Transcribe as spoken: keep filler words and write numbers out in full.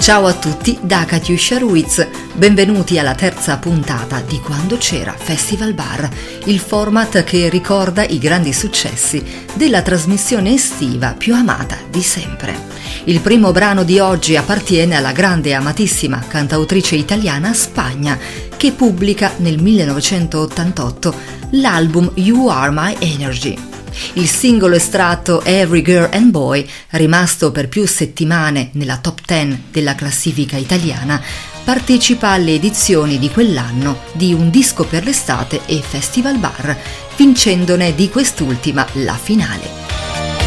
Ciao a tutti da Katiuscia Ruiz, benvenuti alla terza puntata di Quando c'era Festival Bar, il format che ricorda i grandi successi della trasmissione estiva più amata di sempre. Il primo brano di oggi appartiene alla grande e amatissima cantautrice italiana Spagna, che pubblica nel millenovecentottantotto l'album You Are My Energy. Il singolo estratto Every Girl and Boy, rimasto per più settimane nella top dieci della classifica italiana, partecipa alle edizioni di quell'anno di Un disco per l'estate e Festival Bar, vincendone di quest'ultima la finale.